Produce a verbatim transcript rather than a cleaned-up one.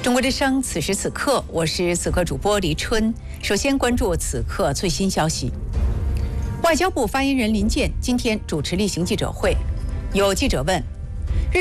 中国之声，此时此刻，我是此刻主播黎春。首先关注此刻最新消息。外交部发言人林健今天主持例行记者会，有记者问：